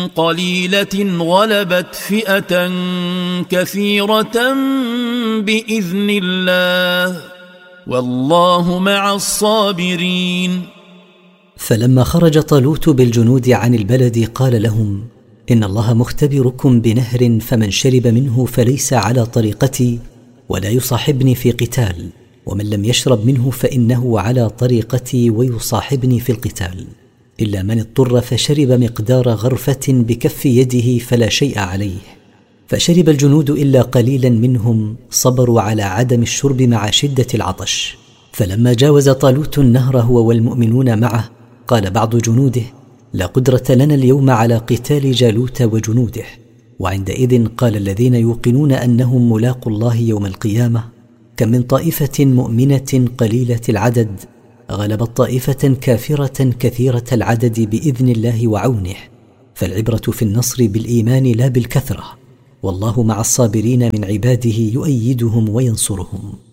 قليلة غلبت فئة كثيرة بإذن الله والله مع الصابرين. فلما خرج طالوت بالجنود عن البلد قال لهم: إن الله مختبركم بنهر، فمن شرب منه فليس على طريقتي ولا يصاحبني في قتال، ومن لم يشرب منه فإنه على طريقتي ويصاحبني في القتال، إلا من اضطر فشرب مقدار غرفة بكف يده فلا شيء عليه. فشرب الجنود إلا قليلا منهم، صبروا على عدم الشرب مع شدة العطش. فلما جاوز طالوت النهر هو والمؤمنون معه قال بعض جنوده: لا قدرة لنا اليوم على قتال جالوت وجنوده. وعندئذ قال الذين يوقنون أنهم ملاقوا الله يوم القيامة: كم من طائفة مؤمنة قليلة العدد غلبت طائفة كافرة كثيرة العدد بإذن الله وعونه. فالعبرة في النصر بالإيمان لا بالكثرة، والله مع الصابرين من عباده يؤيدهم وينصرهم.